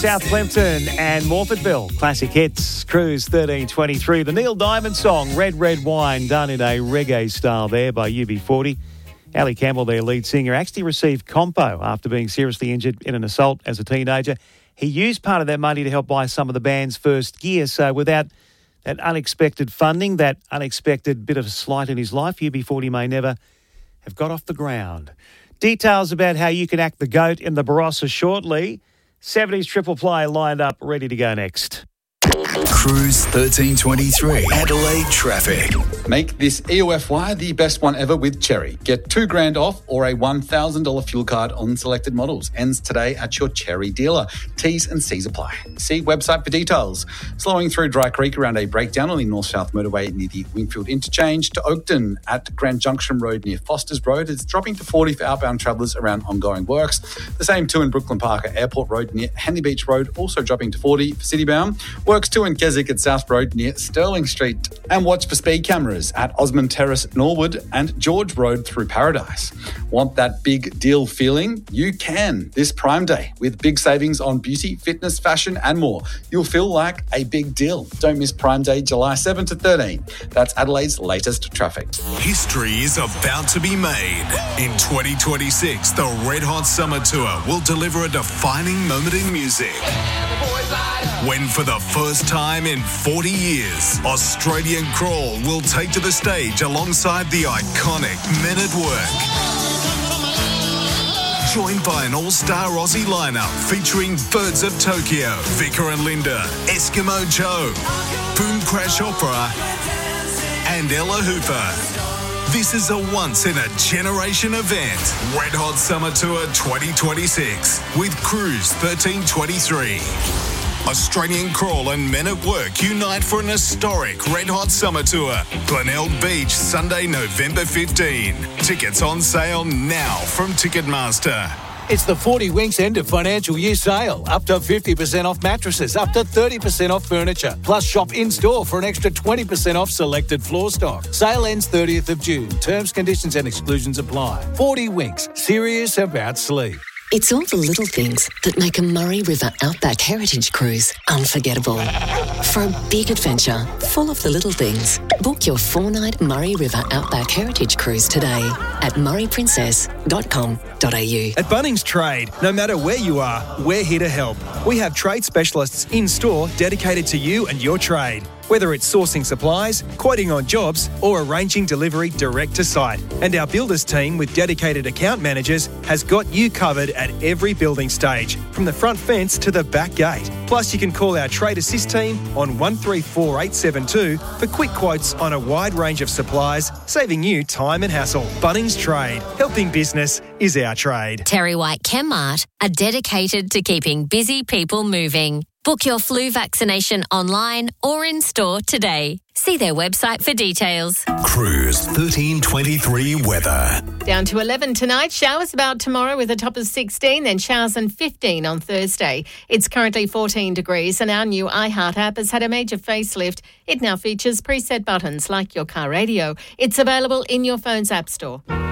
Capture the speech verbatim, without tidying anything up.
South Plympton and Morfordville. Classic hits, Cruise thirteen twenty-three. The Neil Diamond song, Red Red Wine, done in a reggae style there by U B forty. Ali Campbell, their lead singer, actually received compo after being seriously injured in an assault as a teenager. He used part of that money to help buy some of the band's first gear. So without that unexpected funding, that unexpected bit of a slight in his life, U B forty may never have got off the ground. Details about how you can act the GOAT in the Barossa shortly. seventies triple play lined up, ready to go next. Cruise thirteen twenty-three, Adelaide traffic. Make this E O F Y the best one ever with Cherry. Get two grand off or a one thousand dollars fuel card on selected models. Ends today at your Cherry dealer. T's and C's apply. See website for details. Slowing through Dry Creek around a breakdown on the north-south motorway near the Wingfield interchange to Oakton at Grand Junction Road near Foster's Road. It's dropping to forty for outbound travellers around ongoing works. The same too in Brooklyn Park at Airport Road near Henley Beach Road, also dropping to forty for citybound. Works too in Keswick at South Road near Sterling Street. And watch for speed cameras at Osmond Terrace, Norwood and George Road through Paradise. Want that big deal feeling? You can this Prime Day with big savings on beauty, fitness, fashion and more. You'll feel like a big deal. Don't miss Prime Day, July seventh to thirteenth. That's Adelaide's latest traffic. History is about to be made. In twenty twenty-six, the Red Hot Summer Tour will deliver a defining moment in music. When for the first time in forty years, Australian Crawl will take to the stage alongside the iconic Men at Work. Joined by an all-star Aussie lineup featuring Birds of Tokyo, Vicar and Linda, Eskimo Joe, Boom Crash Opera, and Ella Hooper. This is a once-in-a-generation event. Red Hot Summer Tour twenty twenty-six with Cruise thirteen twenty-three. Australian Crawl and Men at Work unite for an historic Red Hot Summer Tour. Glenelg Beach, Sunday, November fifteenth. Tickets on sale now from Ticketmaster. It's the forty Winks end of financial year sale. Up to fifty percent off mattresses, up to thirty percent off furniture. Plus shop in-store for an extra twenty percent off selected floor stock. Sale ends thirtieth of June. Terms, conditions and exclusions apply. forty Winks, serious about sleep. It's all the little things that make a Murray River Outback Heritage Cruise unforgettable. For a big adventure full of the little things, book your four-night Murray River Outback Heritage Cruise today at murray princess dot com dot a u. At Bunnings Trade, no matter where you are, we're here to help. We have trade specialists in-store dedicated to you and your trade. Whether it's sourcing supplies, quoting on jobs, or arranging delivery direct to site. And our builders team with dedicated account managers has got you covered at every building stage, from the front fence to the back gate. Plus, you can call our Trade Assist team on one three four eight seven two for quick quotes on a wide range of supplies, saving you time and hassle. Bunnings Trade. Helping business is our trade. Terry White Chemmart are dedicated to keeping busy people moving. Book your flu vaccination online or in store today. See their website for details. Cruise thirteen twenty-three weather. Down to eleven tonight. Showers about tomorrow with a top of sixteen, then showers and fifteen on Thursday. It's currently fourteen degrees and our new iHeart app has had a major facelift. It now features preset buttons like your car radio. It's available in your phone's app store.